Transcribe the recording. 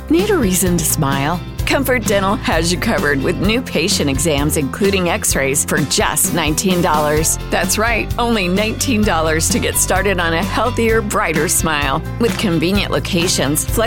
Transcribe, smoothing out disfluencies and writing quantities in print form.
Need a reason to smile? Comfort Dental has you covered with new patient exams, including x-rays, for just $19. That's right, only $19 to get started on a healthier, brighter smile. With convenient locations,